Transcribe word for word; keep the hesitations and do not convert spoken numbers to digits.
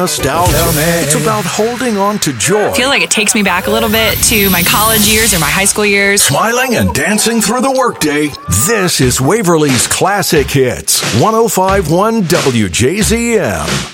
nostalgia. It's about holding on to joy. I feel like it takes me back a little bit to my college years or my high school years. Smiling and dancing through the workday. This is Waverly's Classic Hits. one oh five point one W J Z M.